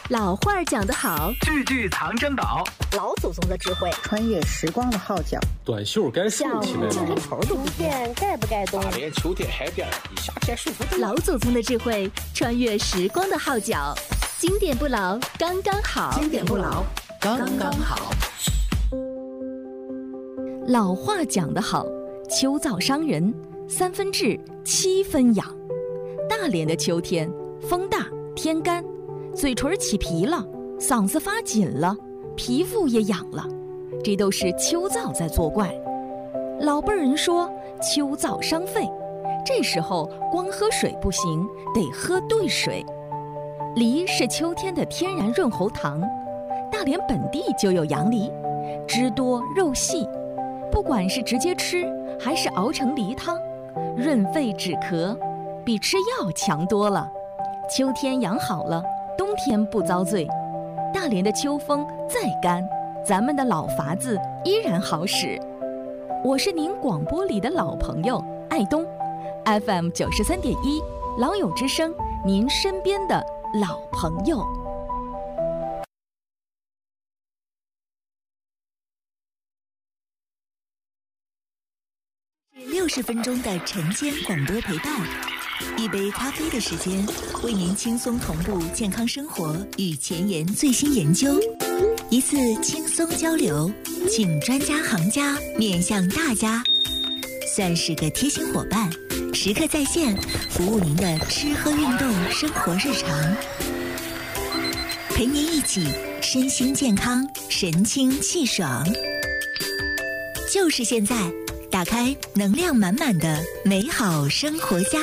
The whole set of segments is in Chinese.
老话讲得好， 句句藏珍宝， 老祖宗的智慧， 穿越时光的号角， 短袖该竖起来了， 这头都不见，该不该动？ 大连秋天海边，你夏天舒服。 老祖宗的智慧，穿越时光的号角，经典不老，刚刚好。 经典不老，刚刚好。 老话讲得好，秋燥伤人，3分治7分养。大连的秋天，风大天干，嘴唇起皮了，嗓子发紧了，皮肤也痒了，这都是秋燥在作怪。老辈人说秋燥伤肺，这时候光喝水不行，得喝兑水。梨是秋天的天然润喉糖，大连本地就有洋梨，汁多肉细，不管是直接吃还是熬成梨汤，润肺止咳，比吃药强多了。秋天养好了，冬天不遭罪。大连的秋风再干，咱们的老法子依然好使。我是您广播里的老朋友爱东 FM 93.1老友之声，您身边的老朋友。60分钟的晨间广播陪伴，一杯咖啡的时间，为您轻松同步健康生活与前沿最新研究，一次轻松交流，请专家行家面向大家，算是个贴心伙伴，时刻在线服务您的吃喝运动生活日常，陪您一起身心健康，神清气爽。就是现在，打开能量满满的美好生活家。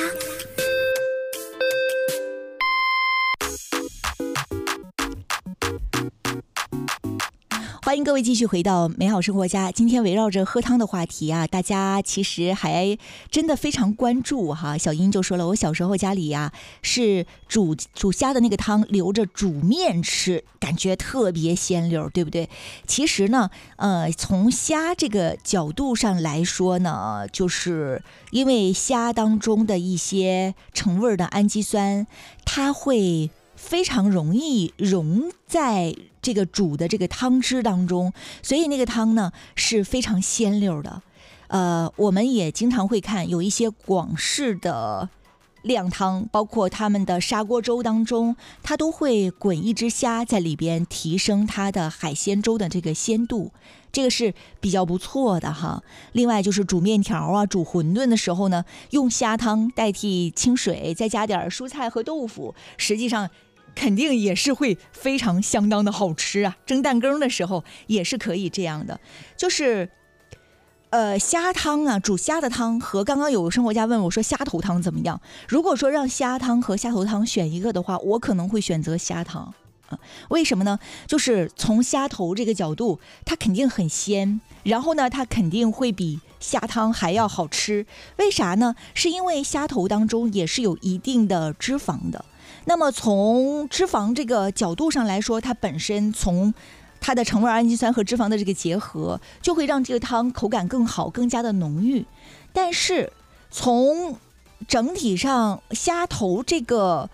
欢迎各位继续回到美好生活家。今天围绕着喝汤的话题啊，大家其实还真的非常关注哈。小英就说了，我小时候家里呀是煮虾的那个汤留着煮面吃，感觉特别鲜溜，对不对？其实呢，从虾这个角度上来说呢，就是因为虾当中的一些成味的氨基酸，它会非常容易溶在这个煮的这个汤汁当中，所以那个汤呢是非常鲜溜的。我们也经常会看有一些广式的靓汤，包括他们的砂锅粥当中，它都会滚一只虾在里边，提升它的海鲜粥的这个鲜度，这个是比较不错的哈。另外就是煮面条啊、煮馄饨的时候呢，用虾汤代替清水，再加点蔬菜和豆腐，实际上肯定也是会非常相当的好吃啊。蒸蛋羹的时候也是可以这样的。就是虾汤啊，煮虾的汤和刚刚有生活家问我说虾头汤怎么样，如果说让虾汤和虾头汤选一个的话，我可能会选择虾汤。为什么呢？就是从虾头这个角度，它肯定很鲜，然后呢它肯定会比虾汤还要好吃。为啥呢？是因为虾头当中也是有一定的脂肪的，那么从脂肪这个角度上来说，它本身从它的成味氨基酸和脂肪的这个结合，就会让这个汤口感更好，更加的浓郁。但是从整体上虾头这个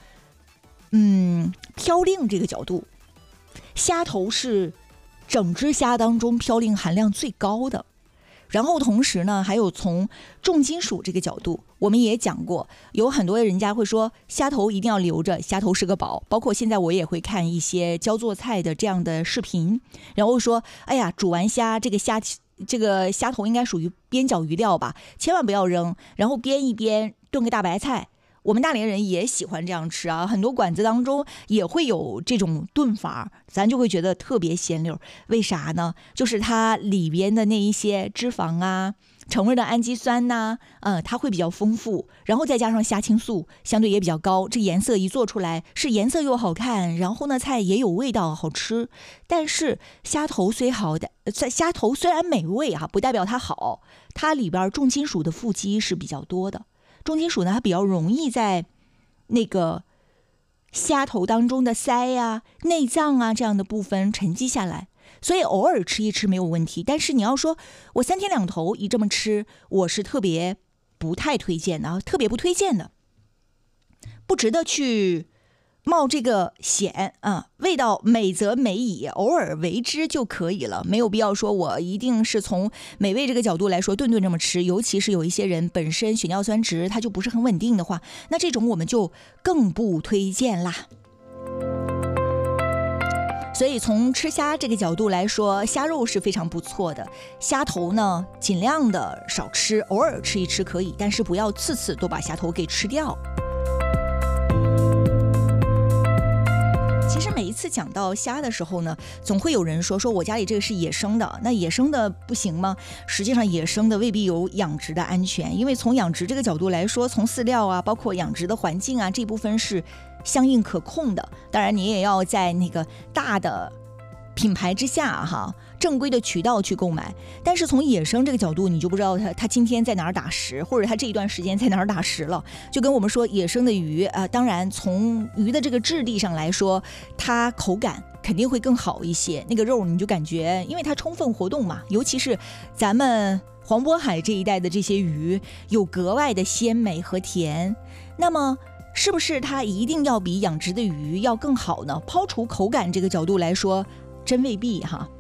嘌呤这个角度，虾头是整只虾当中嘌呤含量最高的。然后同时呢，还有从重金属这个角度，我们也讲过，有很多人家会说虾头一定要留着，虾头是个宝。包括现在我也会看一些教做菜的这样的视频，然后说，哎呀，煮完虾，这个虾头应该属于边角余料吧，千万不要扔，然后煸一煸，炖个大白菜。我们大连人也喜欢这样吃啊，很多馆子当中也会有这种炖法，咱就会觉得特别鲜溜。为啥呢？就是它里边的那一些脂肪啊、成味的氨基酸呐，它会比较丰富，然后再加上虾青素相对也比较高，这颜色一做出来是颜色又好看，然后呢菜也有味道好吃。但是虾头虽然美味啊，不代表它好，它里边重金属的富基是比较多的。重金属呢，它比较容易在那个虾头当中的鳃啊、内脏啊这样的部分沉积下来，所以偶尔吃一吃没有问题。但是你要说我3天2头一这么吃，我是特别不太推荐的，特别不推荐的，不值得去冒这个险啊，味道美则美矣，偶尔为之就可以了，没有必要说我一定是从美味这个角度来说顿顿这么吃，尤其是有一些人本身血尿酸值它就不是很稳定的话，那这种我们就更不推荐啦。所以从吃虾这个角度来说，虾肉是非常不错的，虾头呢尽量的少吃，偶尔吃一吃可以，但是不要次次都把虾头给吃掉。其实每一次讲到虾的时候呢，总会有人说我家里这个是野生的，那野生的不行吗？实际上野生的未必有养殖的安全，因为从养殖这个角度来说，从饲料啊，包括养殖的环境啊，这部分是相应可控的。当然你也要在那个大的品牌之下哈，正规的渠道去购买。但是从野生这个角度，你就不知道它今天在哪儿打食，或者它这一段时间在哪儿打食了。就跟我们说野生的鱼当然从鱼的这个质地上来说，它口感肯定会更好一些，那个肉你就感觉因为它充分活动嘛，尤其是咱们黄渤海这一带的这些鱼有格外的鲜美和甜。那么是不是它一定要比养殖的鱼要更好呢？抛除口感这个角度来说，真未必哈。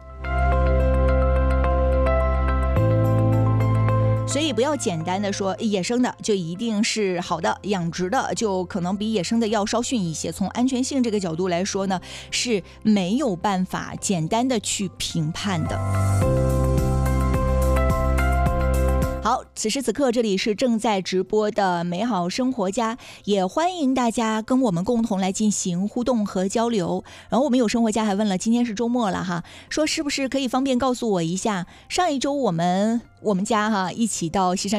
所以不要简单的说野生的就一定是好的，养殖的就可能比野生的要稍逊一些。从安全性这个角度来说呢，是没有办法简单的去评判的。好，此时此刻这里是正在直播的美好生活家，也欢迎大家跟我们共同来进行互动和交流。然后我们有生活家还问了，今天是周末了哈，说是不是可以方便告诉我一下，上一周我们家哈一起到西山